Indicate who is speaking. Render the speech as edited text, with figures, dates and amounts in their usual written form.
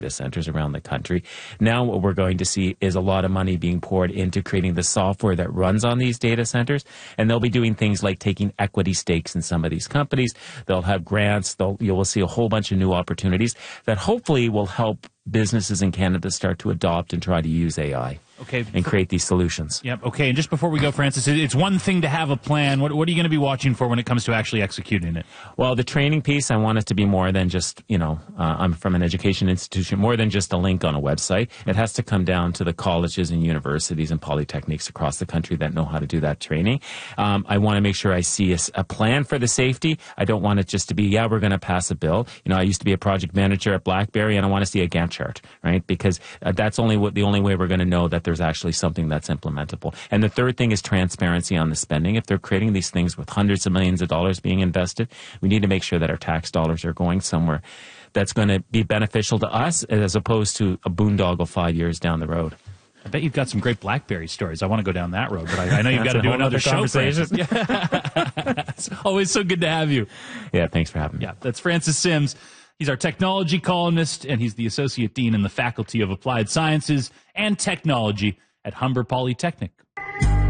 Speaker 1: data centers around the country. Now what we're going to see is a lot of money being poured into creating the software that runs on these data centers, and they'll be doing things like taking equity stakes in some of these companies. They'll have grants. You will see a whole bunch of new opportunities that hopefully will help businesses in Canada start to adopt and try to use AI.
Speaker 2: Okay.
Speaker 1: And create these solutions.
Speaker 2: Yep. Okay. And just before we go, Francis, it's one thing to have a plan. What are you going to be watching for when it comes to actually executing it?
Speaker 1: Well, the training piece, I want it to be more than just, I'm from an education institution, more than just a link on a website. It has to come down to the colleges and universities and polytechnics across the country that know how to do that training. I want to make sure I see a plan for the safety. I don't want it just to be, we're going to pass a bill. I used to be a project manager at BlackBerry, and I want to see a Gantt chart, right? Because that's the only way we're going to know that there's actually something that's implementable. And the third thing is transparency on the spending. If they're creating these things with hundreds of millions of dollars being invested, we need to make sure that our tax dollars are going somewhere that's going to be beneficial to us as opposed to a boondoggle 5 years down the road.
Speaker 2: I bet you've got some great BlackBerry stories. I want to go down that road, but I know you've got to do another show. It's always so good to have you.
Speaker 1: Yeah, thanks for having me.
Speaker 2: Yeah, that's Francis Sims. He's our technology columnist, and he's the Associate Dean in the Faculty of Applied Sciences and Technology at Humber Polytechnic.